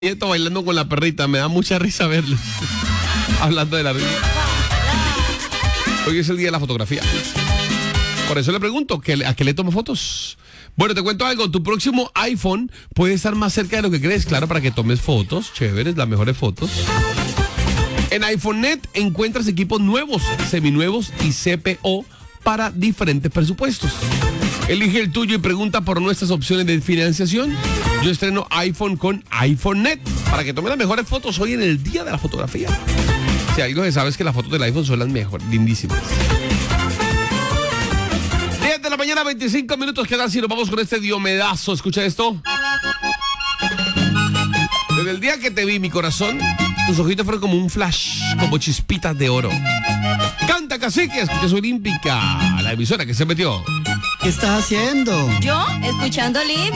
Nieto bailando con la perrita, me da mucha risa verlo. Hablando de la risa. Hoy es el día de la fotografía. Por eso le pregunto, ¿a qué le tomo fotos? Bueno, te cuento algo, tu próximo iPhone puede estar más cerca de lo que crees, claro, para que tomes fotos, chéveres, las mejores fotos. En iPhone.net encuentras equipos nuevos, seminuevos y CPO para diferentes presupuestos. Elige el tuyo y pregunta por nuestras opciones de financiación. Yo estreno iPhone con iPhone.net para que tome las mejores fotos hoy en el día de la fotografía. Si algo que sabes es que las fotos del iPhone son las mejores, lindísimas. 10 de la mañana, 25 minutos. ¿Qué tal si nos vamos con este diomedazo? Escucha esto. Desde el día que te vi, mi corazón, tus ojitos fueron como un flash, como chispitas de oro. Canta, cacique, escucha Olímpica, la emisora que se metió. ¿Qué estás haciendo? ¿Yo? Escuchando Olímpica.